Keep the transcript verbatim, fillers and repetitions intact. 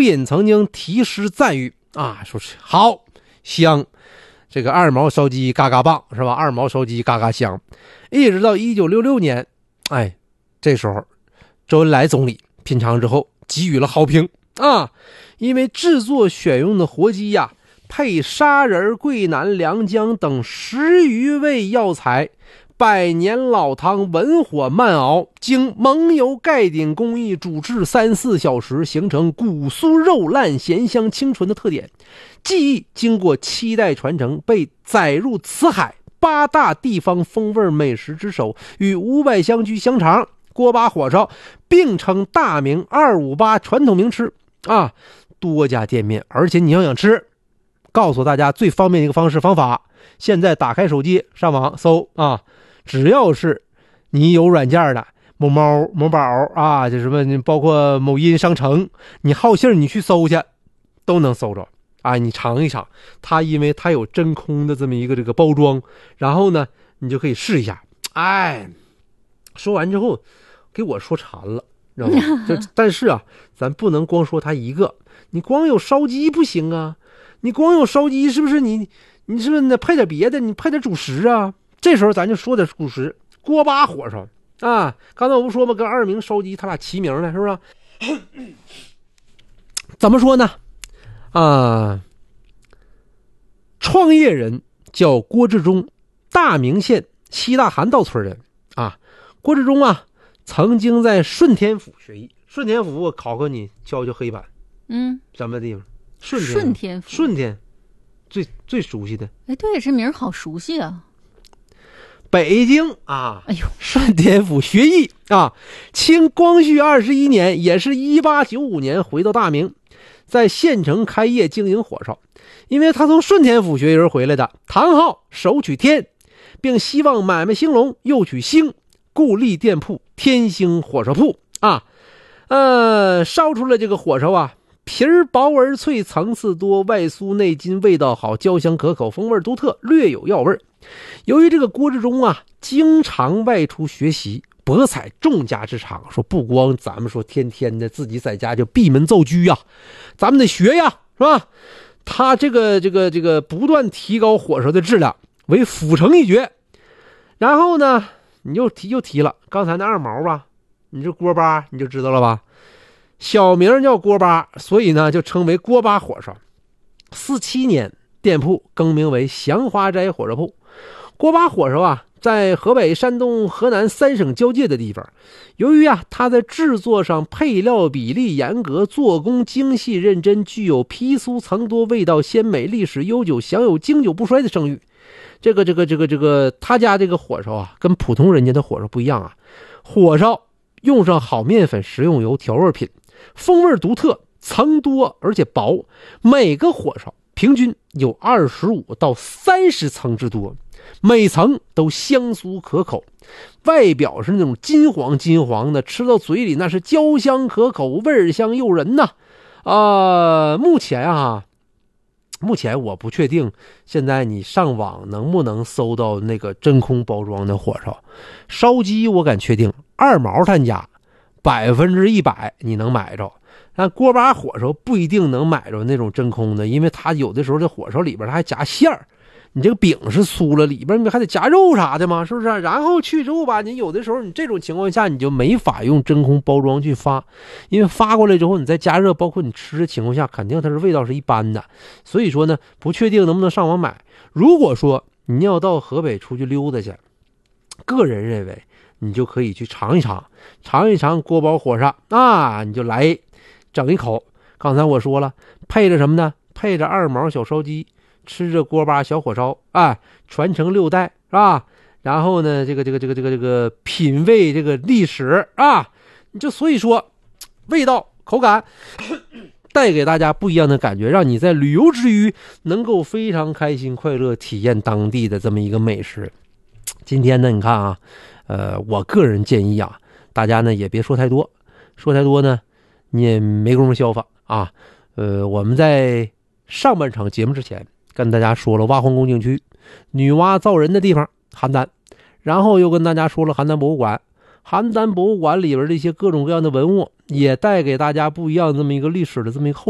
隐曾经题诗赞誉啊，说是好香，这个二毛烧鸡嘎嘎棒是吧？二毛烧鸡嘎嘎香，一直到一九六六年，哎，这时候周恩来总理品尝之后给予了好评啊，因为制作选用的活鸡呀、啊，配砂仁、桂南、良姜等十余味药材，百年老汤文火慢熬，经蒙油盖顶工艺煮制三四小时，形成骨酥肉烂、咸香清纯的特点。技艺经过七代传承，被载入辞海八大地方风味美食之首，与五百香居香肠、锅巴火烧并称大名二五八传统名吃啊！多家店面，而且你要想吃，告诉大家最方便的一个方式方法，现在打开手机上网搜啊，只要是你有软件的某猫某宝啊，就什么包括某音商城，你好信你去搜去都能搜着啊，你尝一尝它，因为它有真空的这么一个这个包装，然后呢你就可以试一下。哎，说完之后给我说馋了，知道吗？就但是啊，咱不能光说它一个，你光有烧鸡不行啊，你光有烧鸡是不是你你是不是得配点别的，你配点主食啊？这时候咱就说点主食，锅巴火烧啊，刚才我不说吗？跟二名烧鸡他俩齐名了，是不是？怎么说呢？啊，创业人叫郭志忠，大名县西大韩道村人啊。郭志忠啊，曾经在顺天府学艺。顺天府我考考你，敲敲黑板。 嗯， 什么地方？顺天顺天府。 顺天，最最熟悉的。 哎，对，这名好熟悉啊。 北京啊， 哎呦， 顺天府学艺啊。清光绪二十一年，也是一八九五年回到大明，在县城开业经营火烧。因为他从顺天府学艺而回来的，唐号首取天，并希望买卖兴隆，又取兴，故立店铺天兴火烧铺啊。呃，烧出了这个火烧啊，皮儿薄而脆，层次多，外酥内筋，味道好，焦香可口，风味独特，略有药味。由于这个郭志忠啊，经常外出学习，博采众家之长，说不光咱们说天天的自己在家就闭门造车呀，咱们得学呀，是吧？他这个这个这个不断提高火烧的质量，为辅成一绝。然后呢，你又提又提了刚才那二毛吧，你这锅巴你就知道了吧？小名叫锅巴，所以呢就称为锅巴火烧。四七年，店铺更名为祥华斋火烧铺。锅巴火烧啊，在河北、山东、河南三省交界的地方。由于啊，它在制作上配料比例严格，做工精细认真，具有皮酥层多、味道鲜美、历史悠久，享有经久不衰的声誉。这个这个这个这个，他家这个火烧啊，跟普通人家的火烧不一样啊。火烧用上好面粉、食用油、调味品，风味独特，层多而且薄。每个火烧平均有二十五到三十层之多，每层都香酥可口，外表是那种金黄金黄的，吃到嘴里那是焦香可口，味香诱人呐。呃，目前啊，目前我不确定，现在你上网能不能搜到那个真空包装的火烧。烧鸡我敢确定，二毛他家百分之一百你能买着。但锅巴火烧不一定能买着那种真空的，因为它有的时候这火烧里边它还夹馅儿，你这个饼是酥了，里边你还得夹肉啥的嘛，是不是？然后去之后吧，你有的时候你这种情况下你就没法用真空包装去发，因为发过来之后你再加热，包括你吃的情况下，肯定它是味道是一般的。所以说呢，不确定能不能上网买。如果说你要到河北出去溜达去，个人认为你就可以去尝一尝，尝一尝锅包火烧啊，你就来整一口。刚才我说了，配着什么呢？配着二毛小烧鸡，吃着锅巴小火烧，哎，传承六代是吧？然后呢，这个这个这个这个这个品味这个历史啊，你就所以说味道口感带给大家不一样的感觉，让你在旅游之余能够非常开心快乐体验当地的这么一个美食。今天呢，你看啊，呃，我个人建议啊，大家呢也别说太多，说太多呢你也没工夫消化啊。呃，我们在上半场节目之前跟大家说了挖皇宫景区、女娲造人的地方邯郸，然后又跟大家说了邯郸博物馆。邯郸博物馆里边的一些各种各样的文物，也带给大家不一样的这么一个历史的这么一个后